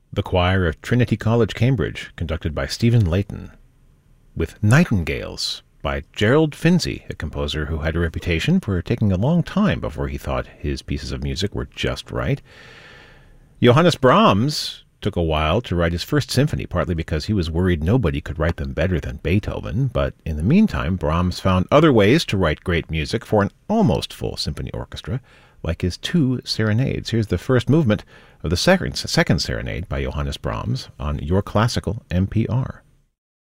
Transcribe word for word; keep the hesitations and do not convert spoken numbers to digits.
The choir of Trinity College, Cambridge, conducted by Stephen Layton, with Nightingales by Gerald Finzi, a composer who had a reputation for taking a long time before he thought his pieces of music were just right. Johannes Brahms took a while to write his first symphony, partly because he was worried nobody could write them better than Beethoven, but in the meantime, Brahms found other ways to write great music for an almost full symphony orchestra, like his two serenades. Here's the first movement of the second, second serenade by Johannes Brahms on Your Classical N P R.